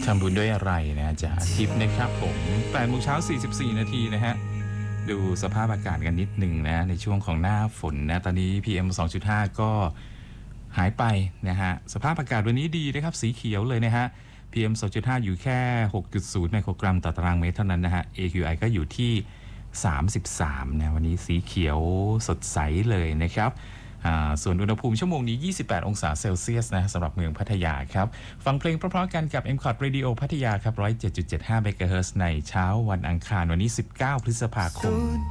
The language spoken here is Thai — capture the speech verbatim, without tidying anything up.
ทำบุญด้วยอะไรนะจ๊ะทิปนะครับผมแปดโมงเช้าสี่สิบสี่นาทีนะฮะดูสภาพอากาศกันนิดหนึ่งนะในช่วงของหน้าฝนนะตอนนี้ พี เอ็ม สองจุดห้า ก็หายไปนะฮะสภาพอากาศวันนี้ดีนะครับสีเขียวเลยนะฮะ พี เอ็ม สองจุดห้า อยู่แค่ หกจุดศูนย์ ไมโครกรัมต่อตารางเมตรเท่านั้นนะฮะ เอ คิว ไอ ก็อยู่ที่สามสิบสามนะวันนี้สีเขียวสดใสเลยนะครับส่วนอุณหภูมิชั่วโมงนี้ยี่สิบแปดองศาเซลเซียสนะสำหรับเมืองพัทยาครับฟังเพลงเพราะๆกันกับ เอ็ม คอร์ด Radio พัทยาครับ หนึ่งศูนย์เจ็ดจุดเจ็ดห้า เมกะเฮิรตซ์ในเช้าวันอังคารวันนี้สิบเก้าพฤษภาคม